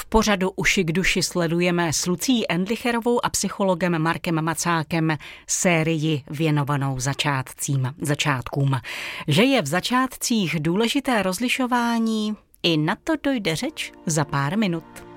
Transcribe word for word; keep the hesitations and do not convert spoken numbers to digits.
pořadu Uši k duši sledujeme s Lucí Endlicherovou a psychologem Markem Macákem sérii věnovanou začátcím, začátkům. Že je v začátcích důležité rozlišování, i na to dojde řeč za pár minut.